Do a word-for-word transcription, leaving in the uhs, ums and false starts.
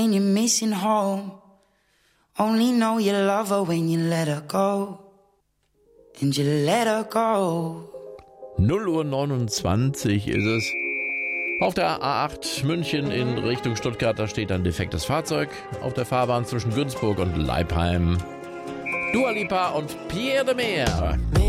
And you're missing home. Only know you love her when you let her go. And you let her go. null Uhr neunundzwanzig ist es. Auf der A acht München in Richtung Stuttgart, da steht ein defektes Fahrzeug auf der Fahrbahn zwischen Günzburg und Leipheim. Dua Lipa und Pierre de Meer.